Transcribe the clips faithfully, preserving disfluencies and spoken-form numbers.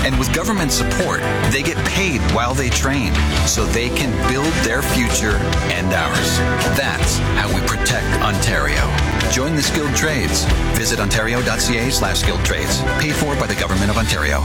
And with government support, they get paid while they train so they can build their future and ours. That's how we protect Ontario. Join the skilled trades. Visit ontario.ca slash skilled trades. Paid for by the Government of Ontario.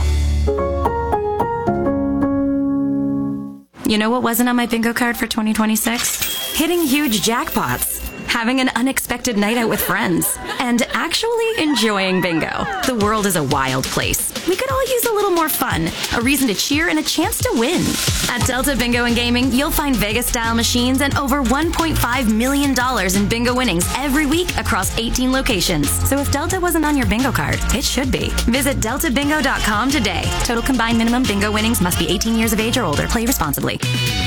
You know what wasn't on my bingo card for twenty twenty-six? Hitting huge jackpots, having an unexpected night out with friends, and actually enjoying bingo. The world is a wild place. We could all use a little more fun, a reason to cheer, and a chance to win. At Delta Bingo and Gaming, you'll find Vegas-style machines and over one point five million dollars in bingo winnings every week across eighteen locations. So if Delta wasn't on your bingo card, it should be. Visit delta bingo dot com today. Total combined minimum bingo winnings must be eighteen years of age or older. Play responsibly.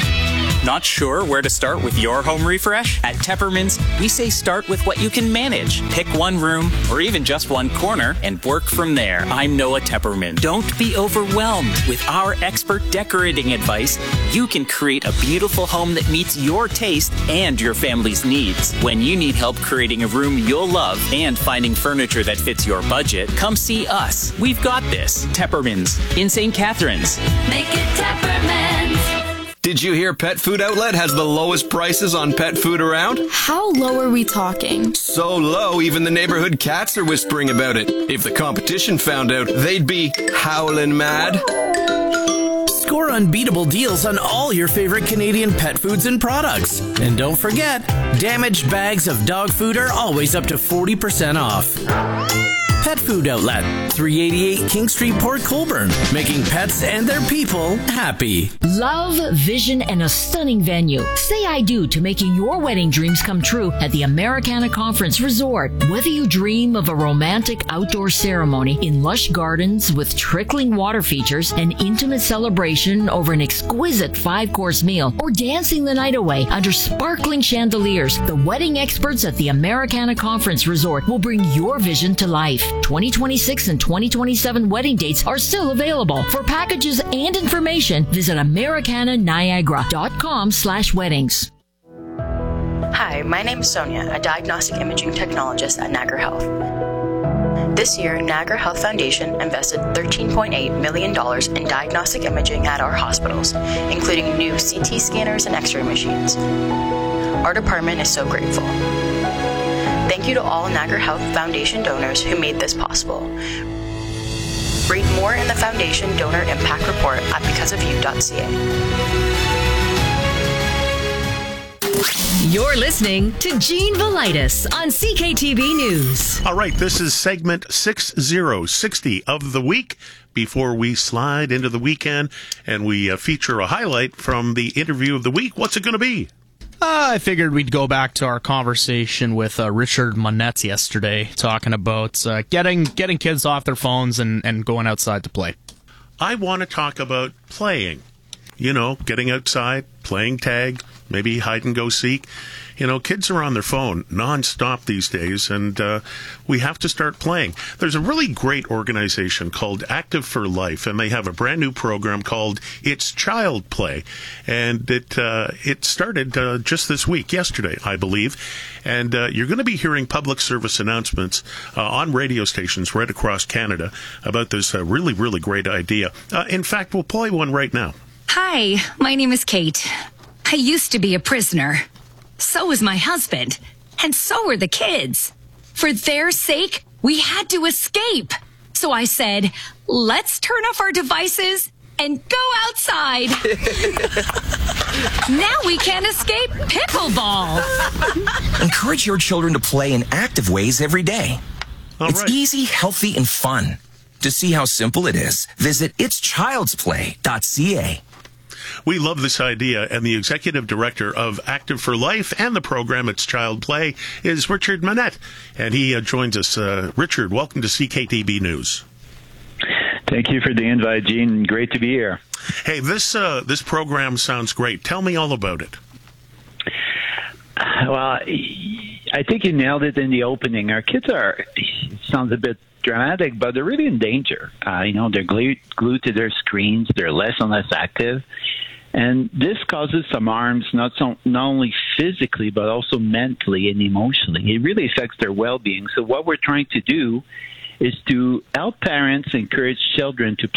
Not sure where to start with your home refresh? At Tepperman's, we say start with what you can manage. Pick one room or even just one corner and work from there. I'm Noah Tepperman. Don't be overwhelmed. With our expert decorating advice, you can create a beautiful home that meets your taste and your family's needs. When you need help creating a room you'll love and finding furniture that fits your budget, come see us. We've got this. Tepperman's in Saint Catharines. Make it Tepperman's. Did you hear Pet Food Outlet has the lowest prices on pet food around? How low are we talking? So low, even the neighborhood cats are whispering about it. If the competition found out, they'd be howling mad. Score unbeatable deals on all your favorite Canadian pet foods and products. And don't forget, damaged bags of dog food are always up to forty percent off. Pet Food Outlet, three eighty-eight King Street, Port Colborne, making pets and their people happy. Love, vision, and a stunning venue. Say I do to making your wedding dreams come true at the Americana Conference Resort. Whether you dream of a romantic outdoor ceremony in lush gardens with trickling water features, an intimate celebration over an exquisite five-course meal, or dancing the night away under sparkling chandeliers, the wedding experts at the Americana Conference Resort will bring your vision to life. twenty twenty-six and twenty twenty-seven wedding dates are still available. For packages and information, visit americana niagara dot com slash weddings. Hi, my name is Sonia, a diagnostic imaging technologist at Niagara Health. This year, Niagara Health Foundation invested thirteen point eight million dollars in diagnostic imaging at our hospitals, including new C T scanners and X-ray machines. Our department is so grateful. Thank you to all Niagara Health Foundation donors who made this possible. Read more in the Foundation Donor Impact Report at because of you dot c a. You're listening to Gene Velitis on C K T V News. All right, this is segment six zero sixty of the week before we slide into the weekend and we uh, feature a highlight from the interview of the week. What's it going to be? Uh, I figured we'd go back to our conversation with uh, Richard Monette yesterday, talking about uh, getting getting kids off their phones and, and going outside to play. I want to talk about playing. You know, getting outside, playing tag, maybe hide and go seek. You know, kids are on their phone nonstop these days, and uh, we have to start playing. There's a really great organization called Active for Life, and they have a brand new program called It's Child Play, and it uh, it started uh, just this week, yesterday, I believe. And uh, you're going to be hearing public service announcements uh, on radio stations right across Canada about this uh, really, really great idea. Uh, in fact, we'll play one right now. Hi, my name is Kate. I used to be a prisoner. So was my husband. And so were the kids. For their sake, we had to escape. So I said, let's turn off our devices and go outside. Now we can't escape pickleball. Encourage your children to play in active ways every day. All it's right. easy, healthy, and fun. To see how simple it is, visit its childs play dot c a. We love this idea, and the executive director of Active for Life and the program It's Child Play is Richard Monette, and he uh, joins us. Uh, Richard, welcome to C K T B News. Thank you for the invite, Gene. Great to be here. Hey, this uh, this program sounds great. Tell me all about it. Well, I think you nailed it in the opening. Our kids are, it sounds a bit dramatic, but they're really in danger. Uh, you know, they're glued, glued to their screens. They're less and less active. And this causes some harms, not so, not only physically, but also mentally and emotionally. It really affects their well-being. So what we're trying to do is to help parents encourage children to